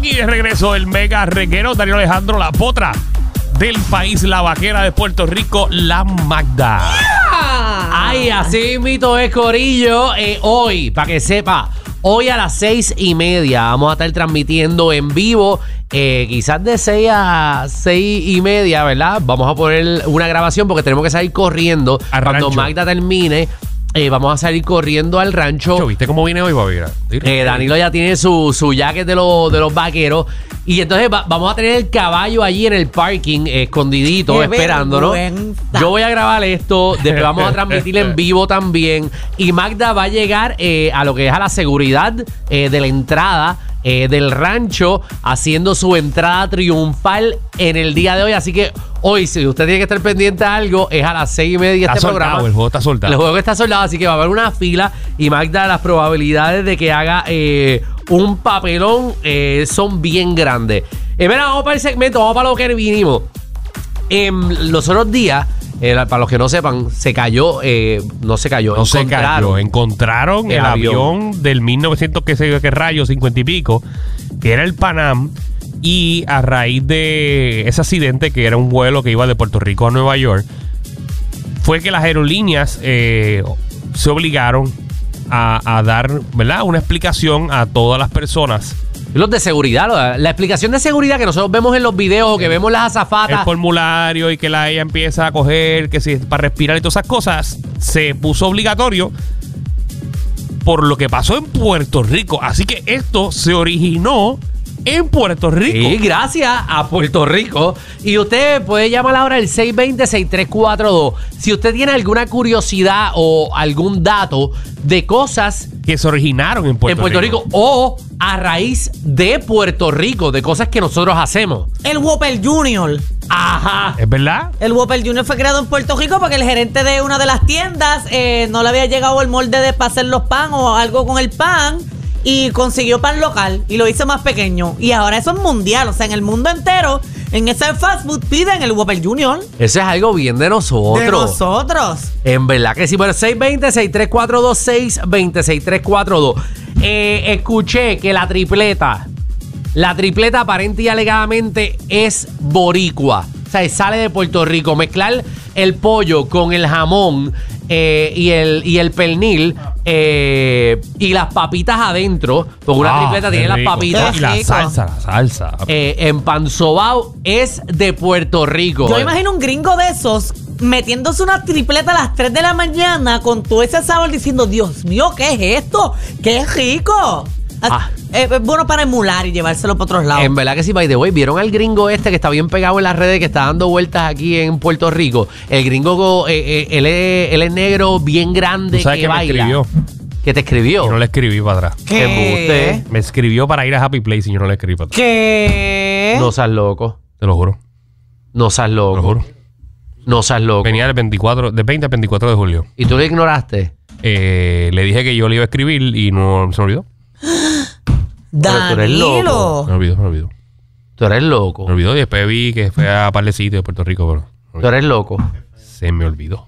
aquí de regreso el mega reguero, Danilo Alejandro, la potra del país, la vaquera de Puerto Rico, la Magda. Ay, así mito es, corillo. Hoy, para que sepa, hoy a las 6:30 vamos a estar transmitiendo en vivo, quizás de 6 a 6:30, ¿verdad? Vamos a poner una grabación porque tenemos que salir corriendo. Cuando rancho. Magda termine, vamos a salir corriendo al rancho. ¿Viste cómo viene hoy, Bobby? Danilo ya tiene su jacket de los vaqueros. Y entonces vamos a tener el caballo allí en el parking, escondidito, ¡Qué esperándonos. vergüenza! Yo voy a grabar esto, después vamos a transmitir en vivo también. Y Magda va a llegar a lo que es a la seguridad de la entrada del rancho, haciendo su entrada triunfal en el día de hoy. Así que hoy, si usted tiene que estar pendiente a algo, es a las 6:30 Está este soldado, programa. el juego está soldado. El juego está soldado, así que va a haber una fila. Y Magda, las probabilidades de que haga un papelón son bien grandes. Mira, vamos para el segmento, vamos para lo que vinimos. Los otros días, para los que no sepan, se cayó, no se cayó, No se cayó. Encontraron el avión del 1900, que rayo, 50 y pico, que era el Panam. Y a raíz de ese accidente, que era un vuelo que iba de Puerto Rico a Nueva York, fue que las aerolíneas se obligaron a dar, ¿verdad?, una explicación a todas las personas. Los de seguridad, la explicación de seguridad que nosotros vemos en los videos o que vemos las azafatas. El formulario y que ella empieza a coger, que si para respirar y todas esas cosas, se puso obligatorio por lo que pasó en Puerto Rico. Así que esto se originó en Puerto Rico. Sí, gracias a Puerto Rico. Y usted puede llamar ahora al 620-6342. Si usted tiene alguna curiosidad o algún dato de cosas Que se originaron en Puerto Rico o a raíz de Puerto Rico, de cosas que nosotros hacemos. El Whopper Junior. Ajá. ¿Es verdad? El Whopper Junior fue creado en Puerto Rico porque el gerente de una de las tiendas no le había llegado el molde de para hacer los pan o algo con el pan y consiguió pan local y lo hizo más pequeño. Y ahora eso es mundial, o sea, en el mundo entero, en ese fast food piden el Whopper Junior. Eso es algo bien de nosotros. De nosotros. En verdad que sí. Bueno, 620-6342, 620-6342. Escuché que la tripleta aparente y alegadamente es boricua. O sea, sale de Puerto Rico. Mezclar el pollo con el jamón y el pernil y las papitas adentro. Porque una tripleta tiene las papitas. Y la salsa. Empanzobao es de Puerto Rico. Yo imagino un gringo de esos metiéndose una tripleta a las 3 de la mañana con todo ese sabor diciendo, Dios mío, ¿qué es esto? ¡Qué rico! Es bueno para emular y llevárselo para otros lados. En verdad que sí, by the way, ¿vieron al gringo este que está bien pegado en las redes, que está dando vueltas aquí en Puerto Rico? El gringo, él es negro, bien grande, ¿Tú sabes que que me baila. escribió? ¿Que te escribió? Y no le escribí para atrás. ¿Qué? Embuste. Me escribió para ir a Happy Place y yo no le escribí para atrás. ¿Qué? No seas loco. Te lo juro. No seas Te loco. lo juro. No seas loco. Venía del 20 al 24 de julio. ¿Y tú lo ignoraste? Le dije que yo le iba a escribir y no se me olvidó. Pero tú eres loco. Danilo. Me olvidó. Tú eres loco. Me olvidó y después vi que fue a par de sitios de Puerto Rico, pero Tú eres loco. se me olvidó.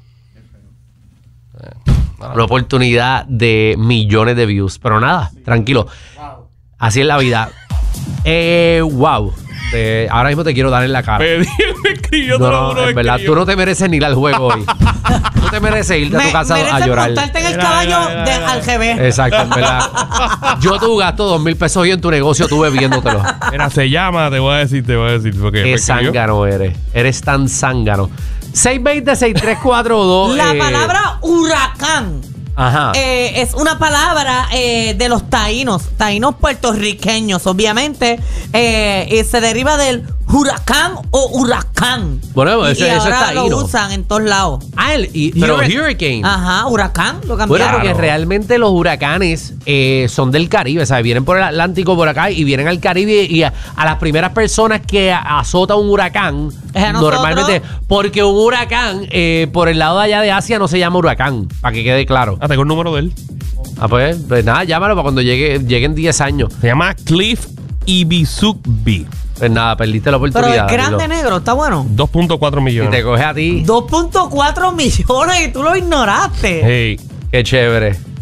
Una oportunidad de millones de views. Pero nada, tranquilo. Así es la vida. Wow. Ahora mismo te quiero dar en la cara. Me escribió No, en verdad, tú no te mereces ni ir al juego hoy. Tú te mereces irte a tu casa a Mereces llorar. montarte en el Mira, caballo mira, de mira. al revés. Exacto, en verdad. Yo tú gasto $2,000 hoy en tu negocio, tú bebiéndotelo. Mira, se llama, te voy a decir. Porque Qué me escribió. zángano eres. Eres tan zángano. 620-6342. La palabra huracán Ajá. es una palabra de los taínos puertorriqueños, obviamente. Se deriva del huracán o huracán. Bueno, eso es ahora taíno. lo usan en todos lados. Pero hurricane. Ajá, huracán, lo Bueno, cambiaron. porque realmente los huracanes son del Caribe, ¿sabes? Vienen por el Atlántico por acá y vienen al Caribe y a las primeras personas que azota un huracán, ¿Es a nosotros? normalmente, porque un huracán por el lado de allá de Asia no se llama huracán, para que quede claro. Tengo el número de él. Pues nada, llámalo para cuando lleguen 10 años. Se llama Cliff Ibizugbi. Pues nada, perdiste la Pero oportunidad. es grande, Danilo. negro, está bueno. 2.4 Y millones. te coge a ti. 2.4 millones y tú lo ignoraste. Hey, Qué chévere.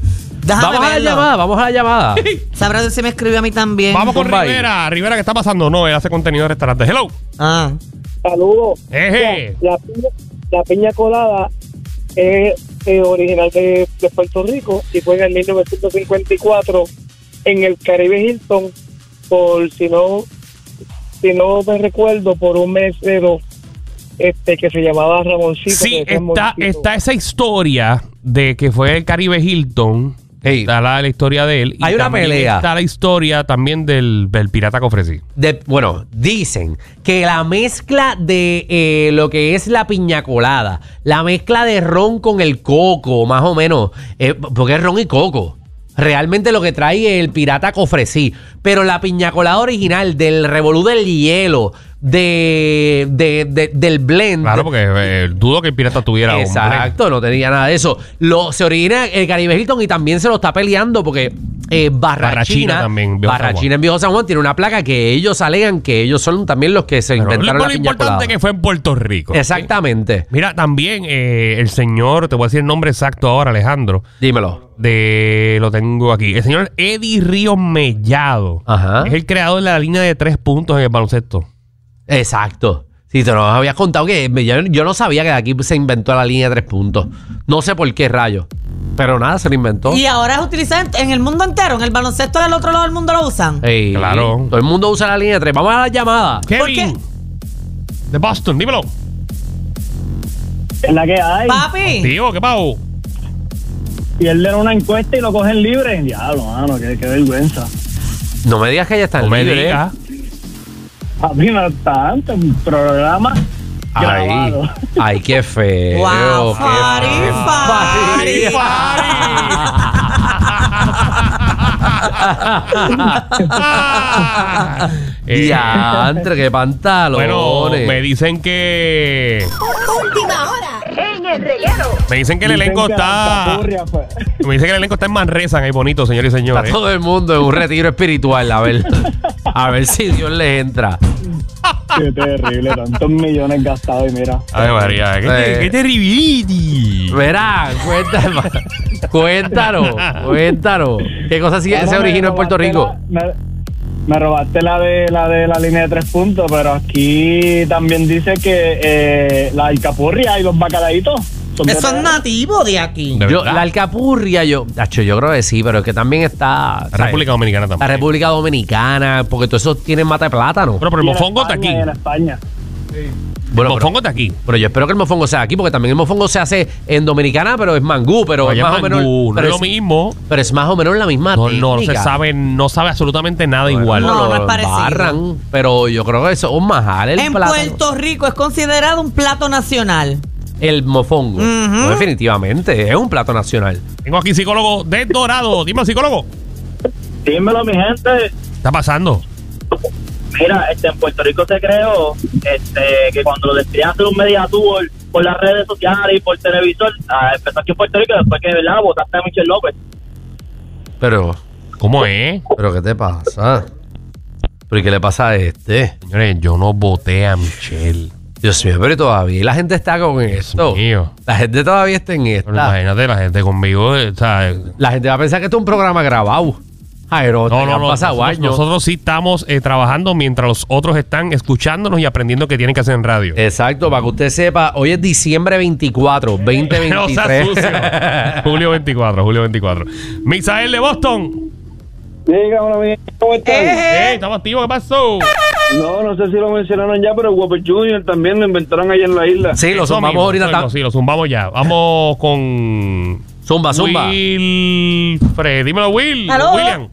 Déjame verlo. Vamos a la llamada. Sabrá Dios si me escribió a mí también. Vamos con Zumba ahí. Rivera. Rivera, ¿qué está pasando? No, él hace contenido de restaurantes. Hello. Ah. Saludos. Eje. La piña colada es original de Puerto Rico y fue en el 1954 en el Caribe Hilton, por si no me recuerdo, por un mesero que se llamaba Ramoncito. Sí, que está esa historia de que fue el Caribe Hilton. Hey. Está la historia de él. Y Hay una también pelea. Está la historia también del pirata que ofrecí. Bueno, dicen que la mezcla de lo que es la piña colada, la mezcla de ron con el coco, más o menos, porque es ron y coco. Realmente lo que trae el pirata que ofrecí. Pero la piña colada original del revolú del hielo, del blend. Claro, porque dudo que el pirata tuviera un Exacto, no tenía nada de eso. Se origina el Caribe Hilton y también se lo está peleando porque Barrachina también, Viejo San Juan. Barrachina en Viejo San Juan tiene una placa que ellos alegan que ellos son también los que se Pero inventaron lo la piña importante colada. que fue en Puerto Rico. Exactamente. Mira, también el señor, te voy a decir el nombre exacto ahora, Alejandro. Dímelo. Lo tengo aquí. El señor Eddie Ríos Mellado. Ajá. Es el creador de la línea de 3 puntos en el baloncesto. Exacto. Sí, te lo habías contado que yo no sabía que de aquí se inventó la línea de 3 puntos. No sé por qué rayo. Pero nada, se lo inventó. Y ahora es utilizado en el mundo entero. En el baloncesto del otro lado del mundo lo usan. Ey, Claro. Todo el mundo usa la línea de 3. Vamos a la llamada. Kevin. De Boston, dímelo. Es la que hay. Papi. Tío, ¿qué pasó? Pierden una encuesta y lo cogen libre. Diablo, mano, qué vergüenza. No me digas que ya está No me libre. digas. A mí no tanto, un programa grabado. Ay, qué feo. Wow, qué Fari, feo. Fari. Diantre, qué pantalones. Bueno, me dicen que. Última hora en el reguero. Me dicen que el elenco Dicen que la está. capurria fue. Me dicen que el elenco está en Manresa, ahí bonito, señores y Está señores. todo el mundo en un retiro espiritual, a ver si Dios le entra. Qué terrible, tantos millones gastados y mira. Ay, María, qué terribility. Verá, cuéntanos. ¿Qué cosa se originó en Puerto Rico? Me robaste la de la línea de 3 puntos, pero aquí también dice que la alcapurria y los bacalaitos son de Eso es PR. nativo de aquí. De verdad. La alcapurria, yo creo que sí, pero es que también está La ¿sabes? República Dominicana La también. República Dominicana, porque todo eso tiene mata de plátano. Pero el Y en mofongo está aquí. España, y en España. Bueno, El mofongo está aquí. pero yo espero que el mofongo sea aquí, porque también el mofongo se hace en Dominicana, pero es mangú, pero es Oye, más o menos. mangú, no pero es lo mismo. Pero es más o menos la misma No se técnica. sabe, no sabe absolutamente nada igual. No, no lo es parecido. embarran, pero yo creo que eso es un majal el En plátano. Puerto Rico es considerado un plato nacional. El mofongo. Ujú. No, definitivamente, es un plato nacional. Tengo aquí psicólogo de Dorado. Dime, psicólogo. Dímelo, mi gente. ¿Qué está pasando? Mira, en Puerto Rico se creó que cuando lo decidían hacer un media tour por las redes sociales y por televisor, empezó aquí en Puerto Rico después que de verdad votaste a Michelle López. Pero, ¿Cómo es? ¿qué te pasa? ¿Pero y qué le pasa a este? Señores, yo no voté a Michelle. Dios mío, pero todavía la gente está con esto. mío. La gente todavía está en Pero esta. imagínate la gente conmigo. O sea, La gente va a pensar que esto es un programa grabado. Ay, no, no. pasado años. Nosotros sí estamos trabajando mientras los otros están escuchándonos y aprendiendo qué tienen que hacer en radio. Exacto, para que usted sepa, hoy es diciembre 24, No 2023. sea sucio. Julio 24. Misael de Boston. Dígame, ¿cómo están? Estamos activos, ¿qué pasó? No sé si lo mencionaron ya, pero Whopper Jr. también lo inventaron allá en la isla. Sí, lo Eso sumamos mismo, ahorita. eso mismo, sí, lo zumbamos ya. Vamos con Zumba. Wilfred. Dímelo, Will. ¿Aló? William.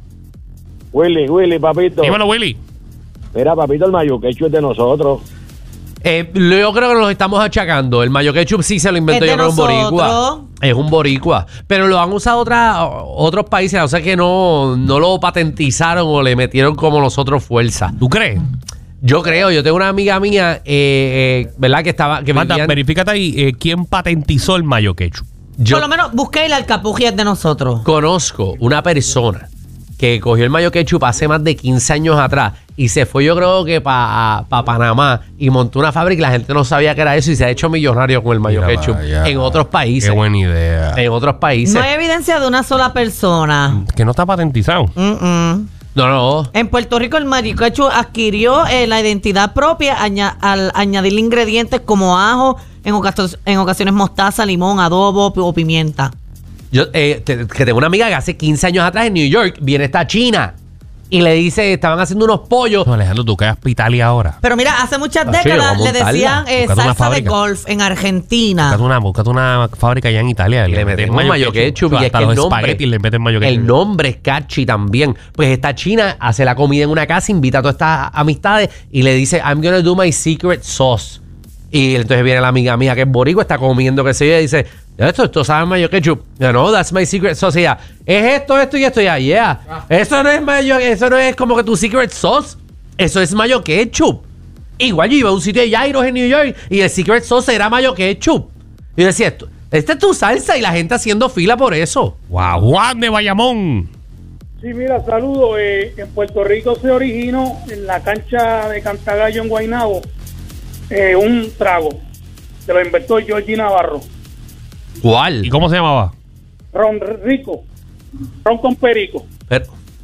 Willy, papito. Dímelo, Willy. Mira, papito, el mayo quechu es de nosotros. Yo creo que nos estamos achacando. El mayo ketchup sí se lo inventó, Es yo de creo, un boricua. nosotros. Es un boricua. Pero lo han usado otros países, o sea que no lo patentizaron o le metieron como nosotros fuerza. ¿Tú crees? Yo creo, yo tengo una amiga mía, ¿verdad? Que Manda, vivían- verifícate ahí quién patentizó el mayo ketchup. yo Por lo menos busqué el alcapurria es de nosotros. conozco una persona que cogió el mayo ketchup hace más de 15 años atrás y se fue, yo creo que para Panamá y montó una fábrica y la gente no sabía que era eso y se ha hecho millonario con el mayo Mira, ketchup vaya. en otros países. Qué buena idea. En otros países. No hay evidencia de una sola persona. Que no está patentizado. No. En Puerto Rico el mayo ketchup adquirió la identidad propia al añadir ingredientes como ajo, en ocasiones mostaza, limón, adobo o pimienta. Yo que tengo una amiga que hace 15 años atrás en New York viene esta china y le dice, estaban haciendo unos pollos. No, Alejandro, tú quedas para Italia ahora. Pero mira, hace muchas Ah, sí, décadas vamos a le decían Búscate una salsa de fábrica. golf en Argentina. Búscate una fábrica allá en Italia. Le metemos mayo ketchup y es hasta que el los nombre, espaguetis le meten mayo ketchup. el nombre es catchy también. Pues esta china hace la comida en una casa, invita a todas estas amistades y le dice, I'm gonna do my secret sauce. Y entonces viene la amiga mía que es boricua, está comiendo, que se yo, y dice, esto sabe mayo ketchup. No, that's my secret sauce. Y ella, es esto y esto. Ya, yeah. Eso no es mayo, eso no es como que tu secret sauce. Eso es mayo ketchup. Igual yo iba a un sitio de gyros en New York y el secret sauce era mayo ketchup. Y yo decía, esta es tu salsa y la gente haciendo fila por eso. Wow, Juan de Bayamón. Sí, mira, saludo. En Puerto Rico se originó en la cancha de Cantagallo en Guaynabo un trago. Se lo inventó Georgie Navarro. ¿Cuál? ¿Y cómo se llamaba? Ron rico. Ron con perico. Pero,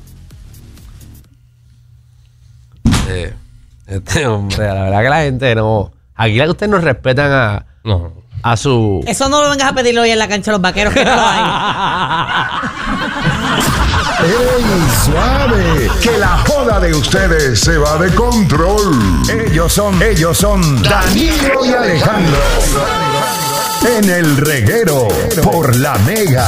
este hombre, la verdad que la gente no. Aquí la que ustedes no respetan No. a su. Eso no lo vengas a pedirlo hoy en la cancha de los vaqueros, que no lo hay. ¡Ey, suave! Que la joda de ustedes se va de control. Ellos son Danilo y Alejandro. En el reguero por La Mega.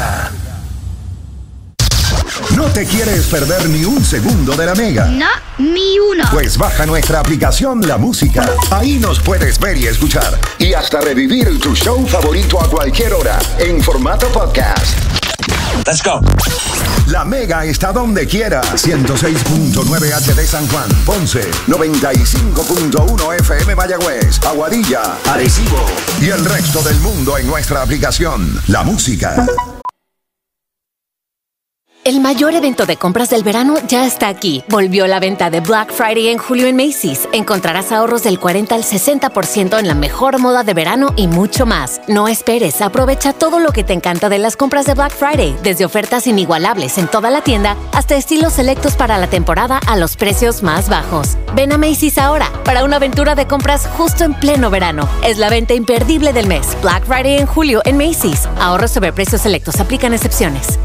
¿No te quieres perder ni un segundo de La Mega? No, ni uno. Pues baja nuestra aplicación La Música. Ahí nos puedes ver y escuchar. Y hasta revivir tu show favorito a cualquier hora en formato podcast. Let's go. La Mega está donde quiera. 106.9 HD San Juan, Ponce, 95.1 FM Mayagüez, Aguadilla, Arecibo y el resto del mundo en nuestra aplicación. La Música. El mayor evento de compras del verano ya está aquí. Volvió la venta de Black Friday en julio en Macy's. Encontrarás ahorros del 40 al 60% en la mejor moda de verano y mucho más. No esperes, aprovecha todo lo que te encanta de las compras de Black Friday, desde ofertas inigualables en toda la tienda hasta estilos selectos para la temporada a los precios más bajos. Ven a Macy's ahora para una aventura de compras justo en pleno verano. Es la venta imperdible del mes. Black Friday en julio en Macy's. Ahorros sobre precios selectos. Aplican excepciones.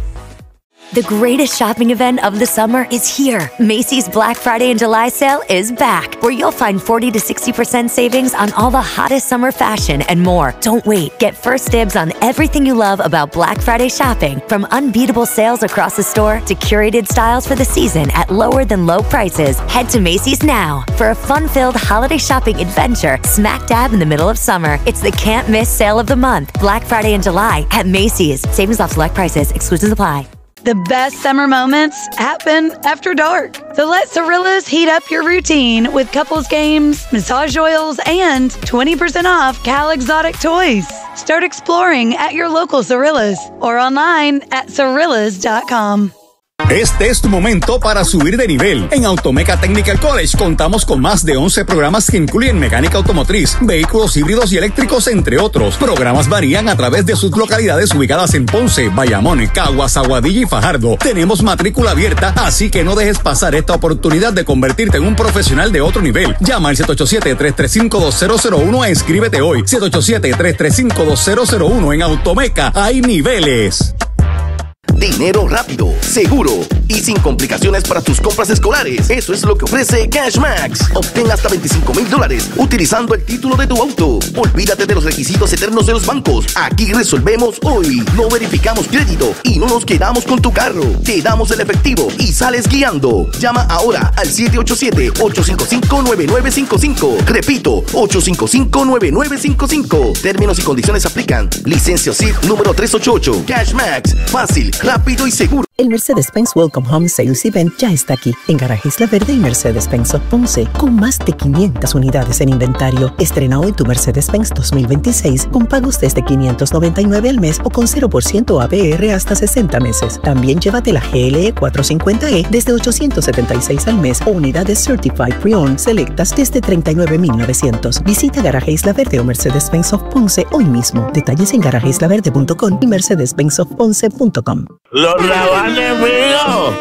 The greatest shopping event of the summer is here. Macy's Black Friday and July sale is back, where you'll find 40 to 60% savings on all the hottest summer fashion and more. Don't wait. Get first dibs on everything you love about Black Friday shopping, from unbeatable sales across the store to curated styles for the season at lower than low prices. Head to Macy's now for a fun-filled holiday shopping adventure smack dab in the middle of summer. It's the can't miss sale of the month. Black Friday and July at Macy's. Savings off select prices. Exclusions apply. The best summer moments happen after dark. So let Cirillas heat up your routine with couples games, massage oils, and 20% off Cal Exotic toys. Start exploring at your local Cirillas or online at Cirillas.com. Este es tu momento para subir de nivel. En Automeca Technical College contamos con más de 11 programas que incluyen mecánica automotriz, vehículos híbridos y eléctricos, entre otros. Programas varían a través de sus localidades ubicadas en Ponce, Bayamón, Caguas, Aguadilla y Fajardo. Tenemos matrícula abierta, así que no dejes pasar esta oportunidad de convertirte en un profesional de otro nivel. Llama al 787-335-2001 e inscríbete hoy. 787-335-2001. En Automeca hay niveles. Dinero rápido, seguro y sin complicaciones para tus compras escolares. Eso es lo que ofrece CashMax. Obtén hasta $25,000 utilizando el título de tu auto. Olvídate de los requisitos eternos de los bancos. Aquí resolvemos hoy. No verificamos crédito y no nos quedamos con tu carro. Te damos el efectivo y sales guiando. Llama ahora al 787-855-9955. Repito, 855-9955. Términos y condiciones aplican. Licencia CIF número 388. CashMax. Fácil, rápido y seguro. El Mercedes-Benz Welcome Home Sales Event ya está aquí en Garaje Isla Verde y Mercedes-Benz of Ponce, con más de 500 unidades en inventario. Estrena hoy tu Mercedes-Benz 2026 con pagos desde $599 al mes o con 0% APR hasta 60 meses. También llévate la GLE 450E desde $876 al mes o unidades Certified Pre-Owned selectas desde $39,900. Visita Garaje Isla Verde o Mercedes-Benz of Ponce hoy mismo. Detalles en garajeislaverde.com y mercedes-benzofponce.com. ¡Los rabanes míos!